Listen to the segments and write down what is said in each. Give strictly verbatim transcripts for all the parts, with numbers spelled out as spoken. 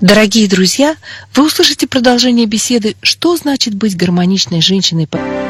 Дорогие друзья, вы услышите продолжение беседы «Что значит быть гармоничной женщиной?»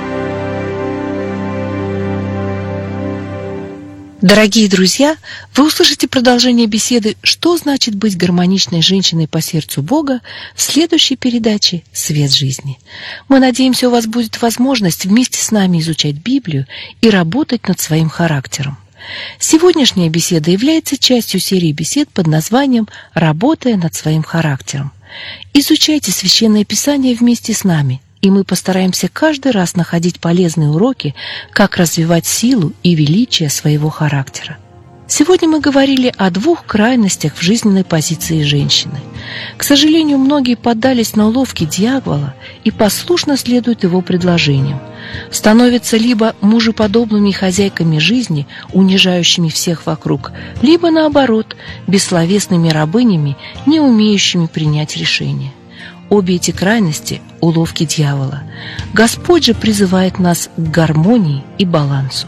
Дорогие друзья, вы услышите продолжение беседы «Что значит быть гармоничной женщиной по сердцу Бога» в следующей передаче «Свет жизни». Мы надеемся, у вас будет возможность вместе с нами изучать Библию и работать над своим характером. Сегодняшняя беседа является частью серии бесед под названием «Работая над своим характером». Изучайте Священное Писание вместе с нами, и мы постараемся каждый раз находить полезные уроки, как развивать силу и величие своего характера. Сегодня мы говорили о двух крайностях в жизненной позиции женщины. К сожалению, многие поддались на уловки дьявола и послушно следуют его предложениям. Становятся либо мужеподобными хозяйками жизни, унижающими всех вокруг, либо, наоборот, бессловесными рабынями, не умеющими принять решение. Обе эти крайности – уловки дьявола. Господь же призывает нас к гармонии и балансу.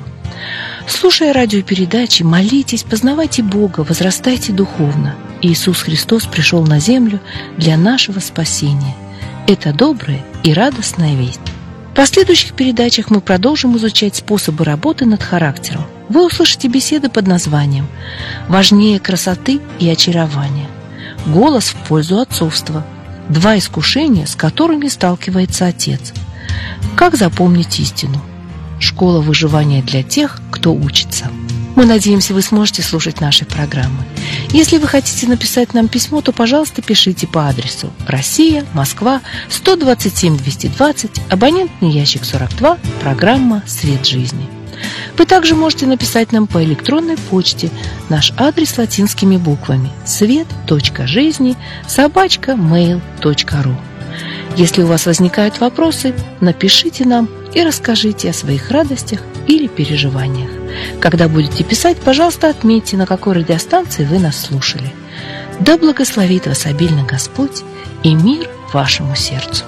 Слушая радиопередачи, молитесь, познавайте Бога, возрастайте духовно. Иисус Христос пришел на землю для нашего спасения. Это добрая и радостная весть. В последующих передачах мы продолжим изучать способы работы над характером. Вы услышите беседы под названием «Важнее красоты и очарования», «Голос в пользу отцовства», «Два искушения, с которыми сталкивается отец», «Как запомнить истину», «Школа выживания для тех, кто учится». Мы надеемся, вы сможете слушать наши программы. Если вы хотите написать нам письмо, то, пожалуйста, пишите по адресу Россия, Москва, сто двадцать семь двести двадцать, абонентный ящик сорок два, программа «Свет жизни». Вы также можете написать нам по электронной почте. Наш адрес латинскими буквами свет точка жизни собака мейл точка ру. Если у вас возникают вопросы, напишите нам и расскажите о своих радостях или переживаниях. Когда будете писать, пожалуйста, отметьте, на какой радиостанции вы нас слушали. Да благословит вас обильно Господь и мир вашему сердцу.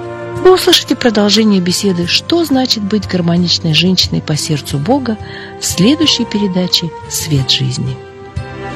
Вы услышите продолжение беседы «Что значит быть гармоничной женщиной по сердцу Бога» в следующей передаче «Свет жизни».